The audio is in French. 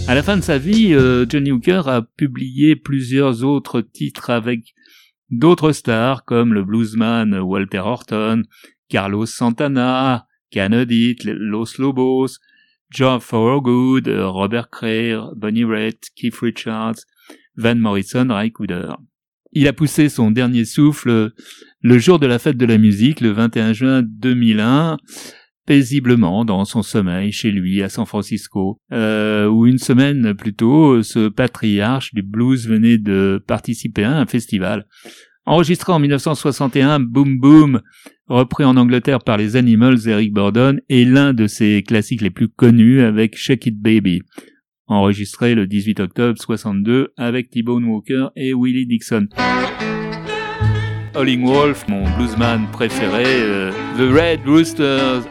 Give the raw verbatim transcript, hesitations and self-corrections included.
À la fin de sa vie, euh, Johnny Hooker a publié plusieurs autres titres avec d'autres stars comme le bluesman Walter Horton, Carlos Santana, Kennedy, Los Lobos, Joe Thorogood, Robert Cray, Bonnie Raitt, Keith Richards, Van Morrison, Ray Cooder. Il a poussé son dernier souffle le jour de la fête de la musique, le vingt et un juin deux mille un, paisiblement dans son sommeil chez lui à San Francisco, euh, où une semaine plus tôt, ce patriarche du blues venait de participer à un festival. Enregistré en dix-neuf cent soixante et un, Boom Boom, repris en Angleterre par les Animals d'Eric Burdon, est l'un de ses classiques les plus connus avec Shake It Baby, enregistré le dix-huit octobre soixante-deux avec T-Bone Walker et Willie Dixon. Howlin' Wolf, mon bluesman préféré, euh, The Red Roosters,